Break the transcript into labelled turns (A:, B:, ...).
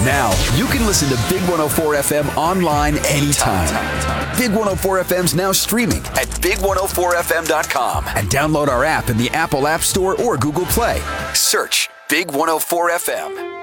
A: Now, you can listen to Big 104 FM online anytime. Big 104 FM's now streaming at big104fm.com and download our app in the Apple App Store or Google Play. Search Big 104 FM.